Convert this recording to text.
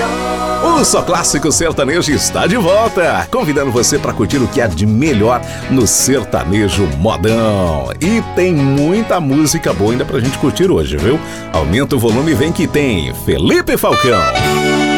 O Só Clássico Sertanejo está de volta, convidando você para curtir o que há de melhor no sertanejo modão. E tem muita música boa ainda pra gente curtir hoje, viu? Aumenta o volume e vem que tem Felipe Falcão.